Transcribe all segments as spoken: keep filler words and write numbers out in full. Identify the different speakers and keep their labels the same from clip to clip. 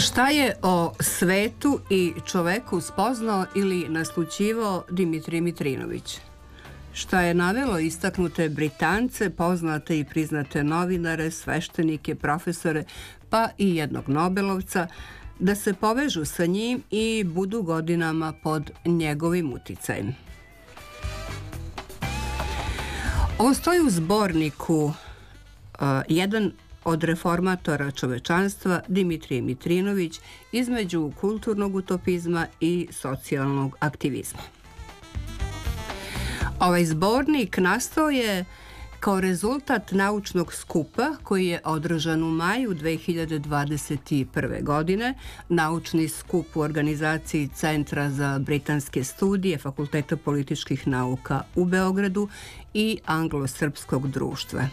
Speaker 1: Šta je o svetu i čoveku spoznao ili naslućivao Dimitrij Mitrinović? Šta je navelo istaknute Britance, poznate i priznate novinare, sveštenike, profesore, pa i jednog Nobelovca, da se povežu sa njim i budu godinama pod njegovim uticajem? Ovo stoji u zborniku uh, jedan od reformatora čovečanstva, Dimitrij Mitrinović, između kulturnog utopizma i socijalnog aktivizma. Ovaj zbornik nastao je kao rezultat naučnog skupa koji je održan u maju dve hiljade dvadeset prve. godine, naučni skup u organizaciji Centra za britanske studije Fakulteta političkih nauka u Beogradu i Anglo-srpskog društva.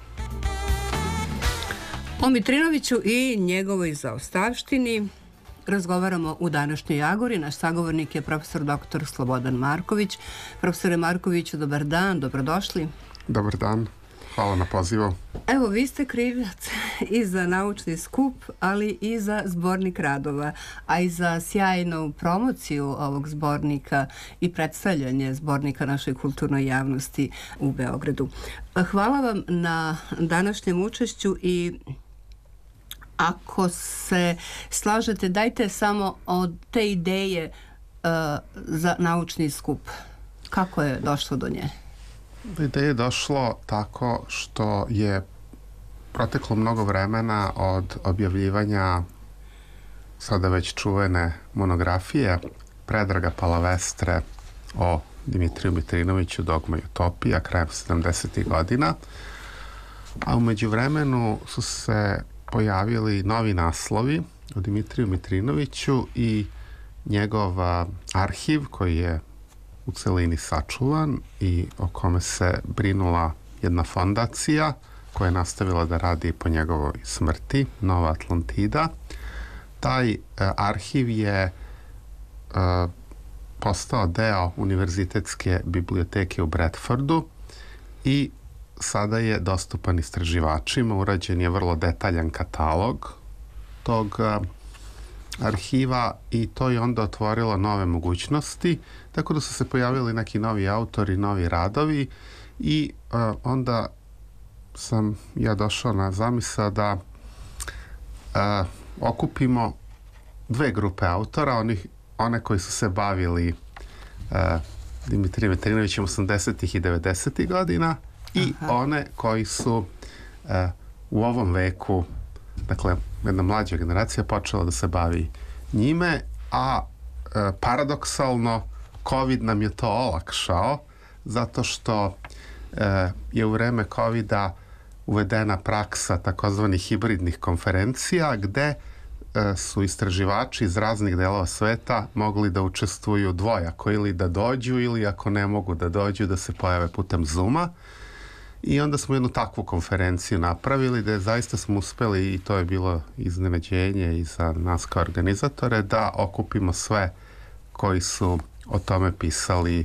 Speaker 1: O Mitrinoviću i njegovoj zaostavštini razgovaramo u današnjoj Agori. Naš sagovornik je profesor doktor Slobodan Marković. Profesore Markoviću, dobar dan, dobrodošli.
Speaker 2: Dobar dan, hvala na pozivu.
Speaker 1: Evo, vi ste krivac i za naučni skup, ali i za zbornik radova, a i za sjajnu promociju ovog zbornika i predstavljanje zbornika našoj kulturnoj javnosti u Beogradu. Hvala vam na današnjem učešću i ako se slažete, dajte samo od te ideje uh, za naučni skup. Kako je došlo do nje?
Speaker 2: Ideja je došlo tako što je proteklo mnogo vremena od objavljivanja sada već čuvene monografije Predraga Palavestre o Dimitriju Mitrinoviću, Dogma i utopija, krajem sedamdesetih godina, a u međuvremenu su se pojavili novi naslovi o Dimitriju Mitrinoviću i njegov arhiv koji je u celini sačuvan i o kome se brinula jedna fondacija koja je nastavila da radi po njegovoj smrti, Nova Atlantida. Taj e, arhiv je e, postao deo Univerzitetske biblioteke u Bradfordu i sada je dostupan istraživačima. Urađen je vrlo detaljan katalog tog a, arhiva i to je onda otvorilo nove mogućnosti, tako da su se pojavili neki novi autori, novi radovi i a, onda sam ja došao na zamisao da a, okupimo dve grupe autora, onih, one koji su se bavili a, Dimitrijem Mitrinovićem osamdesetih i devedesetih godina i Aha. one koji su uh, u ovom veku, dakle, jedna mlađa generacija počela da se bavi njime, a uh, paradoksalno COVID nam je to olakšao, zato što uh, je u vreme covida uvedena praksa takozvanih hibridnih konferencija, gde uh, su istraživači iz raznih delova sveta mogli da učestvuju dvojako, ili da dođu, ili ako ne mogu da dođu, da se pojave putem Zooma. I onda smo jednu takvu konferenciju napravili da zaista smo uspeli, i to je bilo iznenađenje i za nas kao organizatore, da okupimo sve koji su o tome pisali